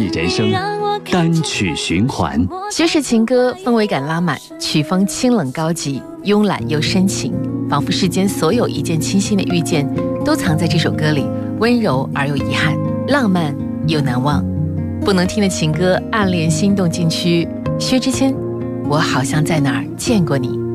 人生，单曲循环。 薛氏情歌氛围感拉满，曲风清冷高级，慵懒又深情，仿佛世间所有一见倾心的遇见都藏在这首歌里，温柔而又遗憾，浪漫又难忘。不能听的情歌，暗恋心动禁区。薛之谦，我好像在哪儿见过你。